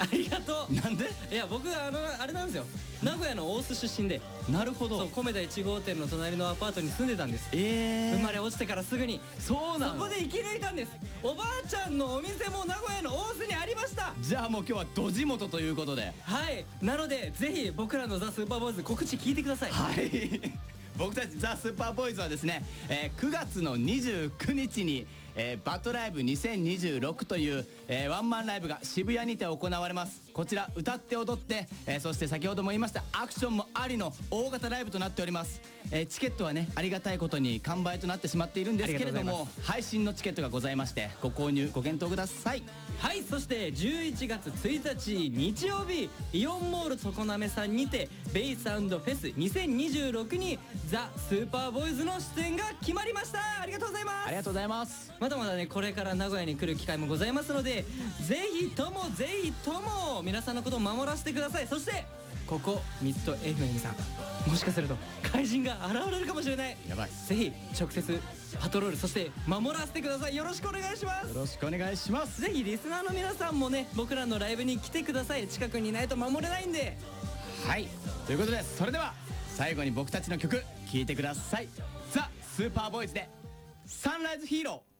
ありがとう。 なんで？ いや僕あれなんですよ、名古屋の大須出身で、 なるほど。 そう米田1号店の隣のアパートに住んでたんです。生まれ落ちてからすぐにそうなの？ そこで生き抜いたんです。おばあちゃんのお店も名古屋の大須にありました。 じゃあもう今日はド地元ということで。 はい、なのでぜひ僕らのザ・スーパーボーイズ告知聞いてください。 はい僕たちザ・スーパーボーイズはですね、9月の29日に、バトライブ2026という、ワンマンライブが渋谷にて行われます。こちら歌って踊って、そして先ほども言いましたアクションもありの大型ライブとなっております。チケットはねありがたいことに完売となってしまっているんですけれども、配信のチケットがございましてご購入ご検討ください。 はい、そして11月1日日曜日、イオンモール常滑さんにてベイサウンドフェス2026にザ・スーパーボーイズの出演が決まりました。ありがとうございます。 ありがとうございます。 まだまだねこれから名古屋に来る機会もございますので、ぜひとも皆さんのことを守らせてください。そしてここミッド FM さん、もしかすると怪人が現れるかもしれない。 やばい。 ぜひ直接パトロール、そして守らせてください。よろしくお願いします。 よろしくお願いします。 ぜひリスナーの皆さんもね僕らのライブに来てください。近くにいないと守れないんで。 はいということで、それでは最後に僕たちの曲聴いてください。ザ・スーパーボーイズでサンライズヒーロー。